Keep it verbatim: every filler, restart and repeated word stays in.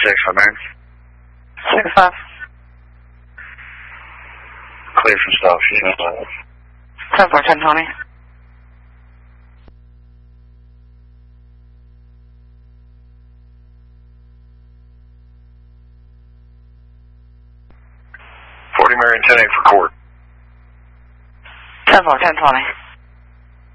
six five nine. six five. Clear for stop. You know. ten four ten Tony. forty Marion ten eight for court. ten four ten Tony.